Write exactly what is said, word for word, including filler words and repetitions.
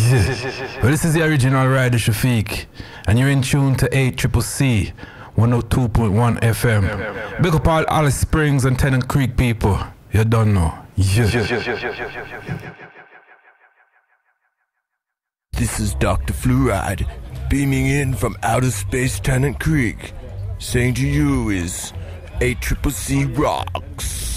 Yeah. Well, this is the original Rider Shafiq, and you're in tune to eight C C C, one oh two point one F M. Big up all Alice Springs and Tennant Creek people. You don't know. Yeah. This is Doctor Fluoride, beaming in from outer space Tennant Creek. Saying to you is eight C C C rocks.